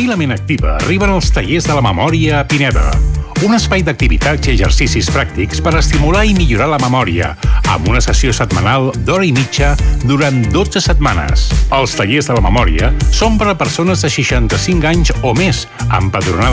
la ment activa arriben els tallers de la memòria a Pineda. Un espai d'activitats i exercicis pràctics per estimular i millorar la memòria, amb una sessió setmanal d'hora i mitja durant 12 setmanes. Els tallers de la memòria són per a persones de 65 anys o més, empadronades